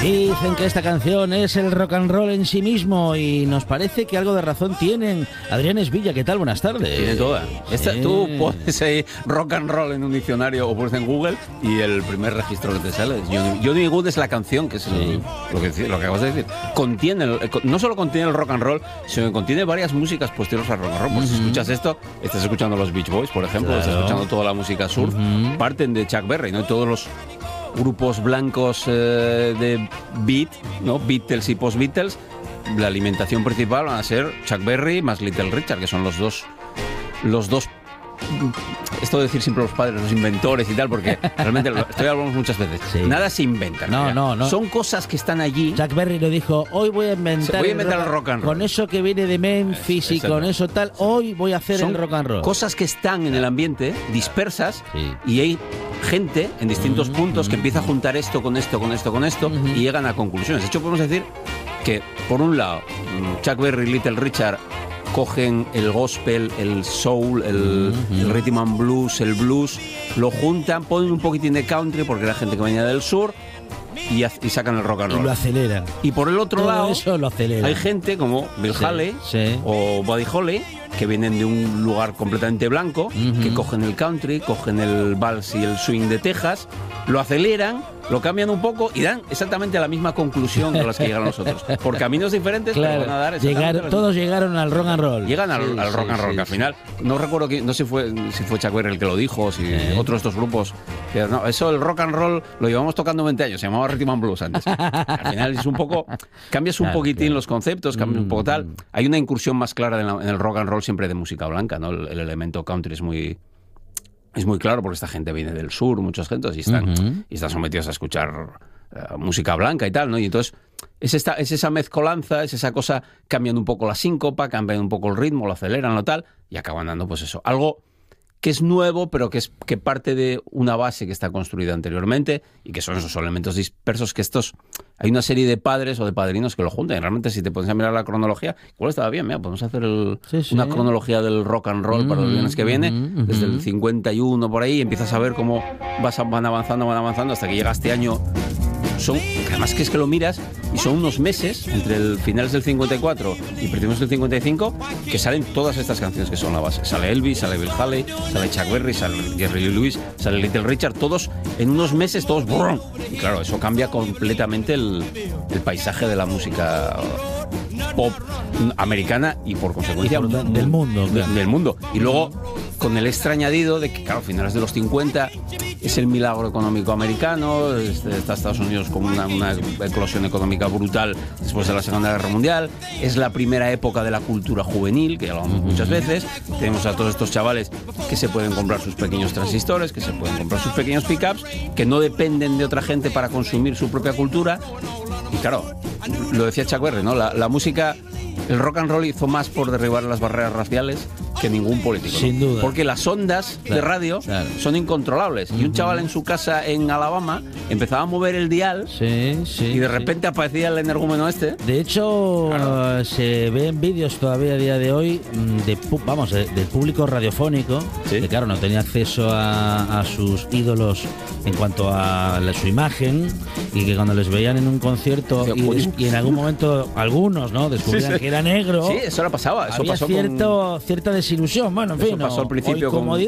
Dicen que esta canción es el rock and roll en sí mismo y nos parece que algo de razón tienen. Adrián Esvilla, ¿qué tal? Buenas tardes. Tiene toda. Tú pones ahí rock and roll en un diccionario o pones en Google y el primer registro que te sale es Johnny Good. Es la canción, que es lo que acabas de decir. No solo contiene el rock and roll, sino que contiene varias músicas posteriores al rock and roll. Pues si escuchas esto, estás escuchando los Beach Boys, por ejemplo, claro. Estás escuchando toda la música surf, parten de Chuck Berry, ¿no? Y todos los grupos blancos de beat, ¿no? Beatles y post-Beatles, la alimentación principal van a ser Chuck Berry más Little Richard, que son los dos, esto de decir siempre los padres, los inventores y tal, porque realmente esto ya hablamos muchas veces. Sí. Nada se inventa. No. Son cosas que están allí. Chuck Berry lo dijo, hoy voy a inventar el rock and roll. Con eso que viene de Memphis y con eso tal, hoy voy a hacer el rock and roll. Cosas que están en el ambiente, dispersas, y hay gente en distintos puntos que empieza a juntar esto con esto, con esto, con esto, y llegan a conclusiones. De hecho, podemos decir que, por un lado, Chuck Berry y Little Richard cogen el gospel, el soul, el rhythm and blues, el blues, lo juntan, ponen un poquitín de country porque era gente que venía del sur y sacan el rock and roll. Y lo aceleran. Y por el otro lado, eso lo aceleran. Hay gente como Bill Haley o Buddy Holly que vienen de un lugar completamente blanco, que cogen el country, cogen el vals y el swing de Texas, lo aceleran, lo cambian un poco y dan exactamente la misma conclusión a las que llegaron los otros. Por caminos diferentes, claro, pero van a dar todos llegaron al rock and roll. Llegan al rock and roll, que al final, no recuerdo no sé si fue Chuck Berry el que lo dijo, o si otro de estos grupos. Pero no, eso el rock and roll lo llevamos tocando 20 años, se llamaba Rhythm and Blues antes. Al final es un poco, cambias un poquitín los conceptos, cambias un poco tal. Hay una incursión más clara en el rock and roll siempre de música blanca, ¿no? El elemento country es muy claro porque esta gente viene del sur, muchas gentes, y están sometidos a escuchar música blanca y tal, ¿no? Y entonces es esa mezcolanza, es esa cosa, cambian un poco la síncopa, cambian un poco el ritmo, lo aceleran, lo tal, y acaban dando pues eso, algo que es nuevo, pero que parte de una base que está construida anteriormente y que son esos elementos dispersos que hay una serie de padres o de padrinos que lo juntan. Y realmente, si te pones a mirar la cronología, igual estaba bien, mira, podemos hacer una cronología del rock and roll para los viernes que viene, desde el 51 por ahí, y empiezas a ver cómo van avanzando hasta que llega este año. Además que es que lo miras y son unos meses entre el finales del 54 y principios del 55 que salen todas estas canciones que son la base. Sale Elvis, sale Bill Haley, sale Chuck Berry, sale Jerry Lee Lewis, sale Little Richard, todos en unos meses, todos ¡brum! Y claro, eso cambia completamente el paisaje de la música pop americana y por consecuencia del mundo. Del mundo. Y luego con el extra añadido de que, claro, a finales de los 50 es el milagro económico americano, está Estados Unidos con una eclosión económica brutal después de la Segunda Guerra Mundial, es la primera época de la cultura juvenil, que ya lo hablamos muchas veces, tenemos a todos estos chavales que se pueden comprar sus pequeños transistores, que se pueden comprar sus pequeños pickups, que no dependen de otra gente para consumir su propia cultura, y claro, lo decía Chuck Berry, ¿no? La música, el rock and roll hizo más por derribar las barreras raciales que ningún político. Sin duda. Porque las ondas de radio son incontrolables. Y un chaval en su casa en Alabama empezaba a mover el dial y de repente aparecía el energúmeno este. De hecho, se ven vídeos todavía a día de hoy del público radiofónico, que claro, no tenía acceso a sus ídolos en cuanto a su imagen, y que cuando les veían en un concierto y en algún momento algunos, ¿no?, descubrían que era negro. Sí, eso le pasaba. Eso había pasó cierta desilusión. Bueno, en fin. Eso pasó al principio